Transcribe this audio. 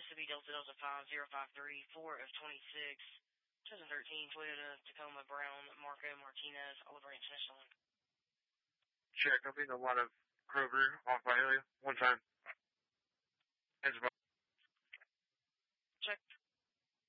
Mississippi Delta Delta 5053, 4F26, 2013 Toyota Tacoma Brown, Marco Martinez, Oliver International. Check, I've been a lot of Kroger off by area. One time. Answer